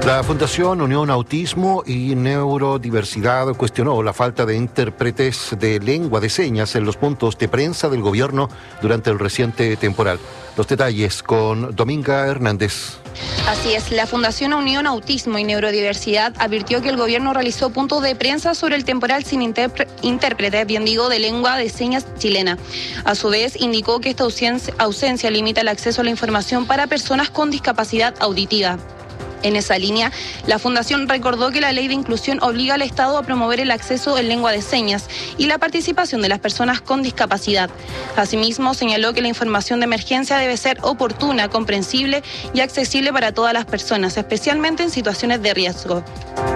La Fundación Unión Autismo y Neurodiversidad cuestionó la falta de intérpretes de lengua de señas en los puntos de prensa del gobierno durante el reciente temporal. Los detalles con Dominga Hernández. Así es, la Fundación Unión Autismo y Neurodiversidad advirtió que el gobierno realizó puntos de prensa sobre el temporal sin intérprete, de lengua de señas chilena. A su vez, indicó que esta ausencia limita el acceso a la información para personas con discapacidad auditiva. En esa línea, la Fundación recordó que la Ley de Inclusión obliga al Estado a promover el acceso en lengua de señas y la participación de las personas con discapacidad. Asimismo, señaló que la información de emergencia debe ser oportuna, comprensible y accesible para todas las personas, especialmente en situaciones de riesgo.